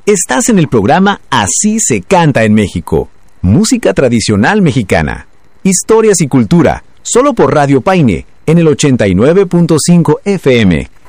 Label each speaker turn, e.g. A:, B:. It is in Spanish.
A: Estás en el programa Así se canta en México. Música tradicional mexicana. Historias y cultura. Solo por Radio Paine, en el 89.5 FM.